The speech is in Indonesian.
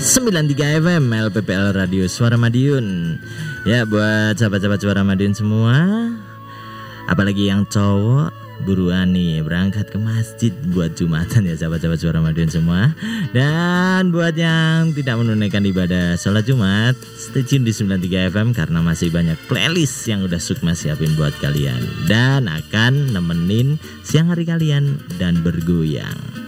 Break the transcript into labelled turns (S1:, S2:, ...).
S1: 93 FM LPPL Radio Suara Madiun. Ya, buat sahabat-sahabat Suara Madiun semua, apalagi yang cowok, buruan nih berangkat ke masjid buat Jumatan ya sahabat-sahabat Suara Madiun semua. Dan buat yang tidak menunaikan ibadah sholat Jumat, stay tune di 93 FM karena masih banyak playlist yang udah Sukma siapin buat kalian dan akan nemenin siang hari kalian dan bergoyang.